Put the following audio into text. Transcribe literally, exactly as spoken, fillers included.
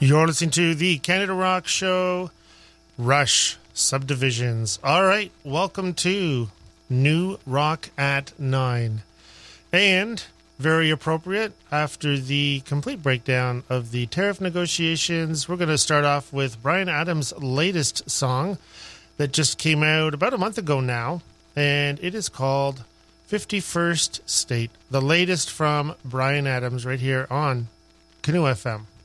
You're listening to the Canada Rock Show, Rush Subdivisions. All right, welcome to New Rock at nine. And very appropriate, after the complete breakdown of the tariff negotiations, we're going to start off with Bryan Adams' latest song that just came out about a month ago now, and it is called fifty-first State, the latest from Bryan Adams right here on Canoe F M.